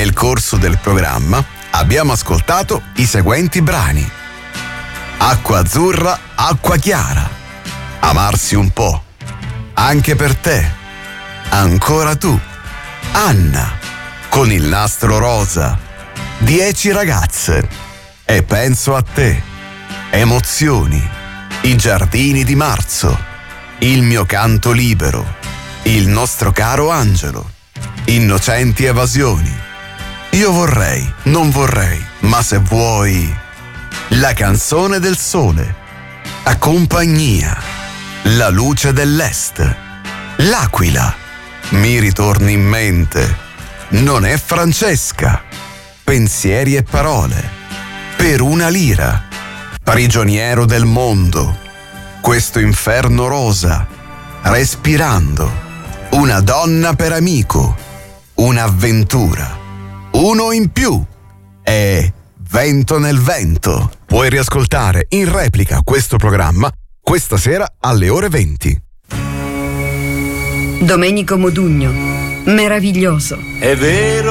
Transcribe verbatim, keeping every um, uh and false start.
Nel corso del programma abbiamo ascoltato i seguenti brani: Acqua azzurra, acqua chiara, Amarsi un po', Anche per te, Ancora tu, Anna, Con il nastro rosa, Dieci ragazze, E penso a te, Emozioni, I giardini di marzo, Il mio canto libero, Il nostro caro angelo, Innocenti evasioni, Io vorrei, non vorrei, ma se vuoi, La canzone del sole, A compagnia, La luce dell'est, L'aquila, Mi ritorni in mente, Non è Francesca, Pensieri e parole, Per una lira, Prigioniero del mondo, Questo inferno rosa, Respirando, Una donna per amico, Un'avventura, Uno in più e Vento nel vento. Puoi riascoltare in replica questo programma questa sera alle ore venti. Domenico Modugno, meraviglioso. È vero.